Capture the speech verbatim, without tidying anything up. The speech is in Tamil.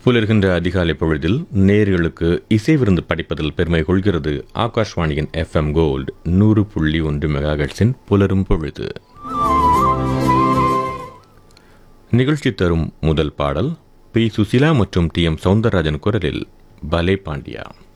புலர்கின்ற அதிகாலை பொழுதில் நேர்களுக்கு இசை விருந்து படிப்பதில் பெருமை கொள்கிறது ஆகாஷ்வாணியின் எஃப் எம் கோல்டு நூறு புள்ளி ஒன்று மெகாஹெர்ட்ஸின் புலரும் பொழுது. நிகழ்ச்சி தரும் முதல் பாடல் பி சுசிலா மற்றும் டி எம் சவுந்தரராஜன் குரலில் பலே பாண்டியா.